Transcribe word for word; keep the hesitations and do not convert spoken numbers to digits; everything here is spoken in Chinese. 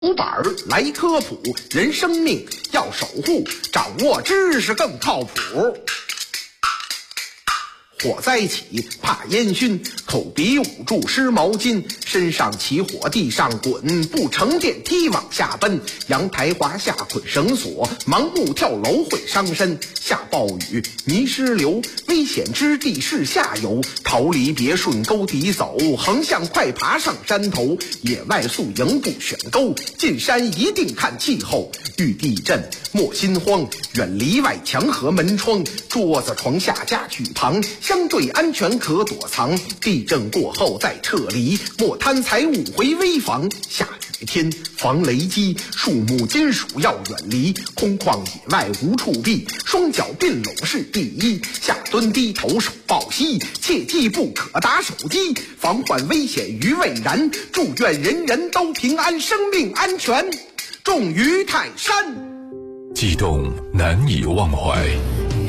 五板儿来科普，人生命要守护，掌握知识更靠谱。火灾起怕烟熏，口鼻捂住湿毛巾，身上起火地上滚，不乘电梯往下奔，阳台滑下捆绳索，盲目跳楼会伤身。下暴雨泥石流，危险之地是下游，逃离别顺沟底走，横向快爬上山头。野外宿营不选沟，进山一定看气候。遇地震莫心慌，远离外墙和门窗，桌子床下家具旁，相对安全可躲藏。地震过后再撤离，莫贪财物回危房。下雨天防雷击，树木金属要远离，空旷野外无处避，双脚并拢是第一。下蹲低头手抱膝，切记不可打手机，防患危险于未然。祝愿人人都平安，生命安全重于泰山。 激动难以忘怀，